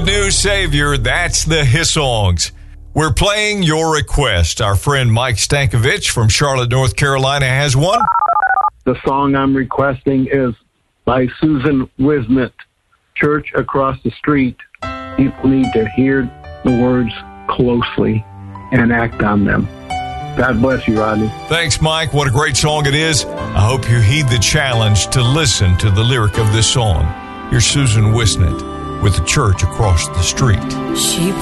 new Savior. That's the Hissongs. We're playing your request. Our friend Mike Stankovich from Charlotte, North Carolina has one. The song I'm requesting is by Susan Wisnett, Church Across the Street. People need to hear the words closely and act on them. God bless you, Rodney. Thanks, Mike. What a great song it is. I hope you heed the challenge to listen to the lyric of this song. Here's Susan Wisnett with the Church Across the Street. She